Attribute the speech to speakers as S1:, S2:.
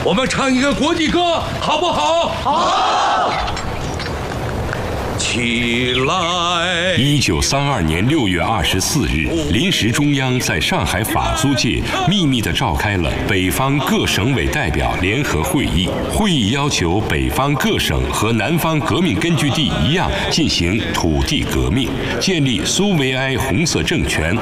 S1: 我们唱一个国际歌，好不好？
S2: 好。
S1: 起来
S3: ！1932年6月24日，临时中央在上海法租界秘密地召开了北方各省委代表联合会议。会议要求北方各省和南方革命根据地一样进行土地革命，建立苏维埃红色政权。